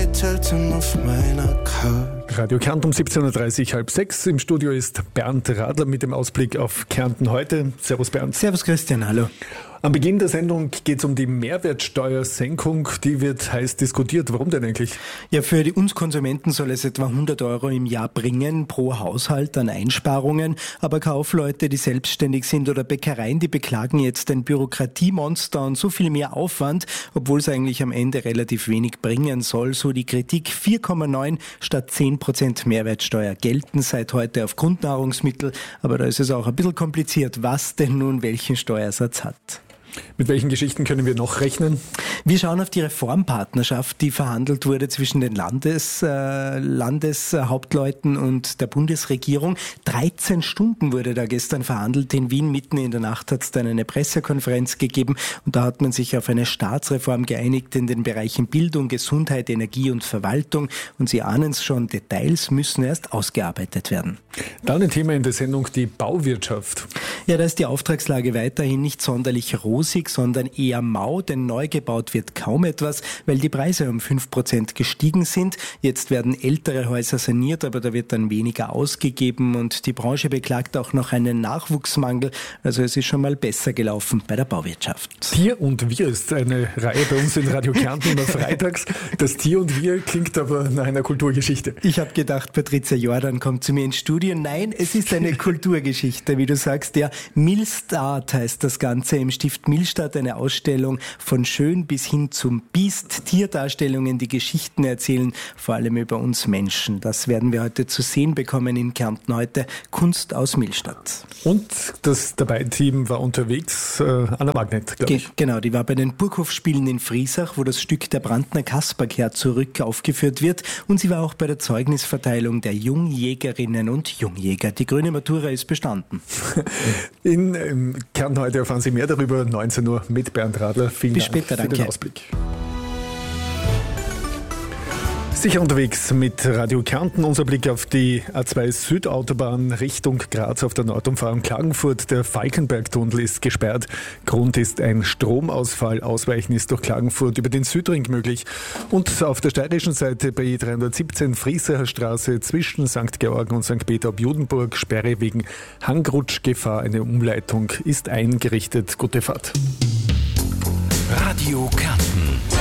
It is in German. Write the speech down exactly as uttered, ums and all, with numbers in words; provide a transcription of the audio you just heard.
Tilten auf meiner Couch. Radio Kärnten um siebzehn Uhr dreißig, halb sechs. Im Studio ist Bernd Radler mit dem Ausblick auf Kärnten heute. Servus Bernd. Servus Christian, hallo. Am Beginn der Sendung geht es um die Mehrwertsteuersenkung. Die wird heiß diskutiert. Warum denn eigentlich? Ja, für die uns Konsumenten soll es etwa hundert Euro im Jahr bringen pro Haushalt an Einsparungen. Aber Kaufleute, die selbstständig sind, oder Bäckereien, die beklagen jetzt ein Bürokratiemonster und so viel mehr Aufwand, obwohl es eigentlich am Ende relativ wenig bringen soll. So die Kritik: vier Komma neun statt zehn Prozent Mehrwertsteuer gelten seit heute auf Grundnahrungsmittel. Aber da ist es auch ein bisschen kompliziert, was denn nun welchen Steuersatz hat. Mit welchen Geschichten können wir noch rechnen? Wir schauen auf die Reformpartnerschaft, die verhandelt wurde zwischen den Landes, äh, Landeshauptleuten und der Bundesregierung. dreizehn Stunden wurde da gestern verhandelt in Wien. Mitten in der Nacht hat es dann eine Pressekonferenz gegeben und da hat man sich auf eine Staatsreform geeinigt in den Bereichen Bildung, Gesundheit, Energie und Verwaltung. Und Sie ahnen es schon, Details müssen erst ausgearbeitet werden. Dann ein Thema in der Sendung, die Bauwirtschaft. Ja, da ist die Auftragslage weiterhin nicht sonderlich rosig, sondern eher mau, denn neu gebaut wird kaum etwas, weil die Preise um fünf Prozent gestiegen sind. Jetzt werden ältere Häuser saniert, aber da wird dann weniger ausgegeben und die Branche beklagt auch noch einen Nachwuchsmangel. Also es ist schon mal besser gelaufen bei der Bauwirtschaft. Tier und Wir ist eine Reihe bei uns in Radio Kärnten immer freitags. Das Tier und Wir klingt aber nach einer Kulturgeschichte. Ich habe gedacht, Patricia Jordan kommt zu mir ins Studio. Nein, es ist eine Kulturgeschichte, wie du sagst. Ja, Millstadt heißt das Ganze im Stift Millstatt, eine Ausstellung von schön bis hin zum Biest. Tierdarstellungen, die Geschichten erzählen, vor allem über uns Menschen. Das werden wir heute zu sehen bekommen in Kärnten heute. Kunst aus Millstatt. Und das Dabei-Team war unterwegs äh, an der Magnet, glaube ich. Ge- genau, die war bei den Burghof-Spielen in Friesach, wo das Stück Der Brandner Kasper kehrt zurück aufgeführt wird. Und sie war auch bei der Zeugnisverteilung der Jungjägerinnen und Jungjäger. Die grüne Matura ist bestanden. In ähm, Kärnten heute erfahren Sie mehr darüber, neunzehn Uhr mit Bernd Radler. Vielen Bis Dank später, für danke. den Ausblick. Sicher unterwegs mit Radio Kärnten. Unser Blick auf die A zwei Südautobahn Richtung Graz auf der Nordumfahrung Klagenfurt. Der Falkenberg-Tunnel ist gesperrt. Grund ist ein Stromausfall. Ausweichen ist durch Klagenfurt über den Südring möglich. Und auf der steirischen Seite bei E dreihundertsiebzehn Friesacher Straße zwischen Sankt Georgen und Sankt Peter ob Judenburg Sperre wegen Hangrutschgefahr. Eine Umleitung ist eingerichtet. Gute Fahrt. Radio Kärnten.